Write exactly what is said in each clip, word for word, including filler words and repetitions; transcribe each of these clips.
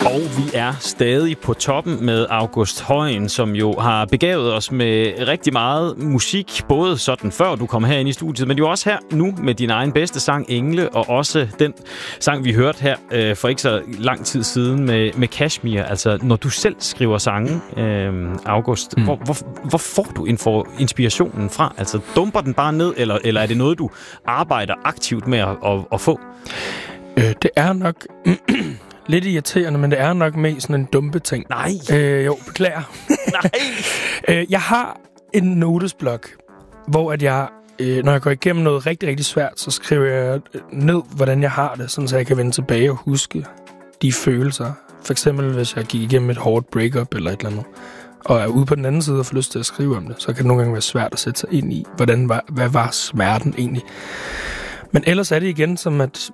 Og vi er stadig på toppen med August Højen, som jo har begavet os med rigtig meget musik, både sådan før du kom herind i studiet, men jo også her nu med din egen bedste sang, Engle, og også den sang, vi hørte her øh, for ikke så lang tid siden med, med Kashmir. Altså, når du selv skriver sange, øh, August, mm. hvor, hvor, hvor får du info, inspirationen fra? Altså, dumper den bare ned, eller, eller er det noget, du arbejder aktivt med at, at, at få? Øh, det er nok... lidt irriterende, men det er nok mest sådan en dumpe ting. Nej. Øh, jo, beklager. Nej. øh, jeg har en notesblok, hvor at jeg, øh, når jeg går igennem noget rigtig, rigtig svært, så skriver jeg ned, hvordan jeg har det, sådan så jeg kan vende tilbage og huske de følelser. For eksempel, hvis jeg gik igennem et hårdt breakup eller et eller andet, og er ude på den anden side og får lyst til at skrive om det, så kan det nogle gange være svært at sætte sig ind i, hvordan var, hvad var smerten egentlig. Men ellers er det igen som, at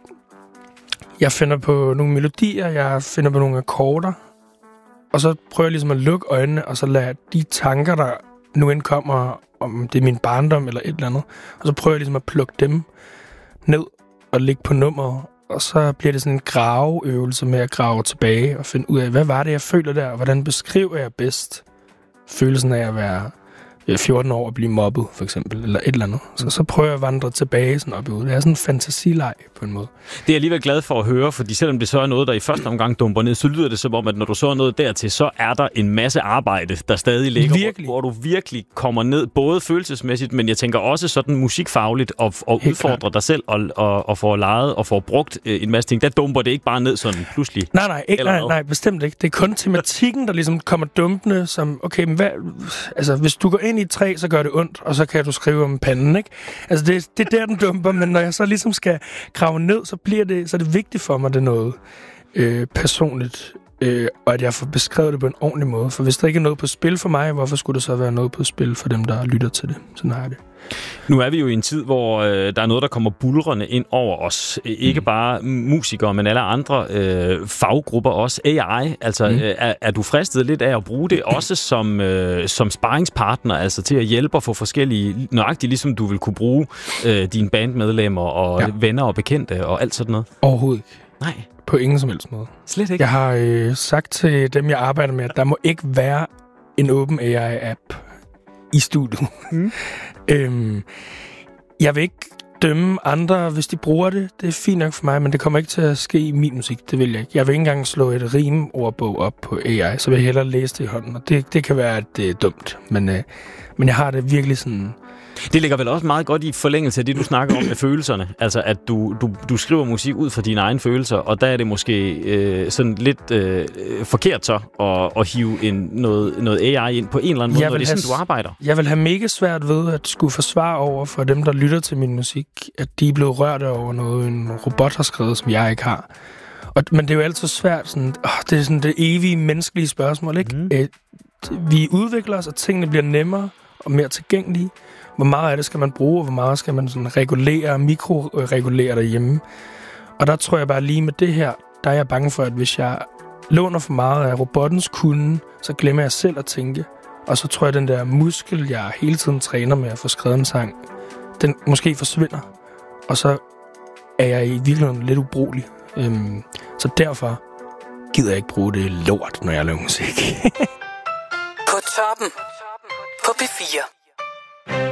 jeg finder på nogle melodier, jeg finder på nogle akkorder, og så prøver jeg ligesom at lukke øjnene, og så lader de tanker, der nu end kommer, om det er min barndom eller et eller andet, og så prøver jeg ligesom at plukke dem ned og lægge på nummeret, og så bliver det sådan en graveøvelse med at grave tilbage og finde ud af, hvad var det, jeg føler der, og hvordan beskriver jeg bedst følelsen af at være fjorten år og blive mobbet, for eksempel, eller et eller andet. Så, så prøver jeg at vandre tilbage sådan op i ud. Det er sådan en fantasileg på en måde. Det er jeg alligevel glad for at høre, fordi selvom det så er noget, der i første omgang dumper ned, så lyder det som om, at når du så er noget dertil, så er der en masse arbejde, der stadig ligger, hvor, hvor du virkelig kommer ned, både følelsesmæssigt, men jeg tænker også sådan musikfagligt, og, og udfordrer klart. dig selv, og, og, og får lejet og får brugt en masse ting. Der dumper det ikke bare ned sådan pludselig. Nej, nej, ikke, nej, nej, bestemt ikke. Det er kun tematikken, der ligesom kommer dumpende, som, okay, men hvad, altså, hvis du går ind i et træ, så gør det ondt, og så kan du skrive om panden, ikke? Altså, det, det er der, den dumper, men når jeg så ligesom skal grave ned, så bliver det, så er det vigtigt for mig, det er noget øh, personligt, øh, og at jeg får beskrevet det på en ordentlig måde. For hvis der ikke er noget på spil for mig, hvorfor skulle der så være noget på spil for dem, der lytter til det? Sådan har jeg det. Nu er vi jo i en tid, hvor øh, der er noget, der kommer bulrende ind over os. Ikke mm. bare musikere, men alle andre øh, faggrupper også. A I, altså mm. øh, er, er du fristet lidt af at bruge det også som, øh, som sparringspartner, altså til at hjælpe og få forskellige, nøjagtigt ligesom du vil kunne bruge øh, dine bandmedlemmer og ja. venner og bekendte og alt sådan noget? Overhovedet ikke. Nej. På ingen som helst måde. Slet ikke? Jeg har øh, sagt til dem, jeg arbejder med, at der må ikke være en åben A I-app i studiet. Mm. øhm, jeg vil ikke dømme andre, hvis de bruger det. Det er fint nok for mig, men det kommer ikke til at ske i min musik. Det vil jeg ikke. Jeg vil ikke engang slå et rimordbog op på A I, så vil jeg hellere læse det i hånden. Og det, det kan være, at det er dumt, men, øh, men jeg har det virkelig sådan... Det ligger vel også meget godt i forlængelse af det, du snakker om med følelserne. Altså, at du, du, du skriver musik ud fra dine egne følelser, og der er det måske øh, sådan lidt øh, forkert så at, at hive en, noget, noget A I ind på en eller anden måde, når det er sådan, du arbejder. Jeg vil have mega svært ved at skulle forsvare over for dem, der lytter til min musik, at de er blevet rørt over noget, en robot har skrevet, som jeg ikke har. Og, men det er jo altid svært. Sådan, åh, det er sådan det evige menneskelige spørgsmål, ikke? Mm. Æ, vi udvikler os, og tingene bliver nemmere og mere tilgængelige. Hvor meget af det skal man bruge, og hvor meget skal man sådan regulere, mikroregulere derhjemme. Og der tror jeg bare lige med det her, der er jeg bange for, at hvis jeg låner for meget af robottens kunde, så glemmer jeg selv at tænke. Og så tror jeg, at den der muskel, jeg hele tiden træner med at få skrevet en sang, den måske forsvinder. Og så er jeg i virkeligheden lidt ubrugelig. Øhm, så derfor gider jeg ikke bruge det lort, når jeg laver musik. På toppen. På P fire.